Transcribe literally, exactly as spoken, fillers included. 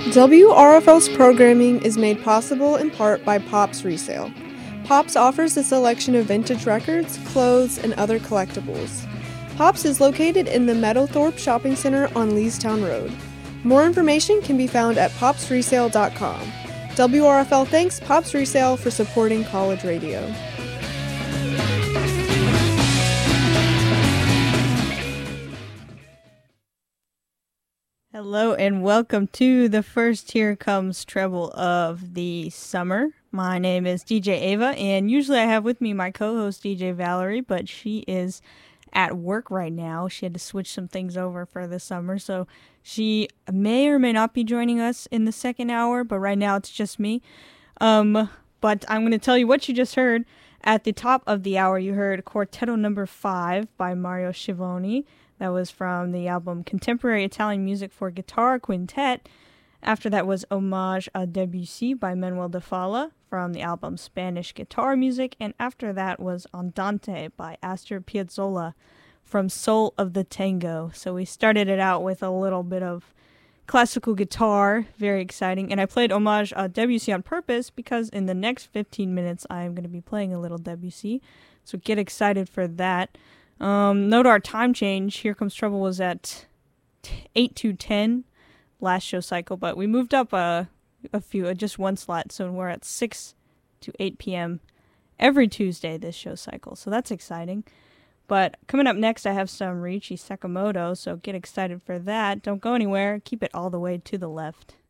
W R F L's programming is made possible in part by Pops Resale. Pops offers a selection of vintage records, clothes, and other collectibles. Pops is located in the Meadowthorpe Shopping Center on Leestown Road. More information can be found at pops resale dot com. W R F L thanks Pops Resale for supporting college radio. Hello and welcome to the first Here Comes Treble of the summer. My name is D J Ava, and usually I have with me my co-host D J Valerie, but she is at work right now. She had to switch some things over for the summer, so she may or may not be joining us in the second hour, but right now it's just me. Um, but I'm going to tell you what you just heard. At the top of the hour, you heard Quartetto Number five by Mario Scivoni. That was from the album Contemporary Italian Music for Guitar Quintet. After that was Hommage à Debussy by Manuel de Falla from the album Spanish Guitar Music. And after that was Andante by Astor Piazzolla from Soul of the Tango. So we started it out with a little bit of classical guitar, very exciting. And I played Hommage à Debussy on purpose because in the next fifteen minutes I am going to be playing a little Debussy. So get excited for that. Um, note our time change. Here Comes Trouble was at eight to ten last show cycle, but we moved up a, a few, uh, just one slot, so we're at six to eight p.m. every Tuesday this show cycle, so that's exciting. But coming up next, I have some Ryuichi Sakamoto, so get excited for that. Don't go anywhere. Keep it all the way to the left.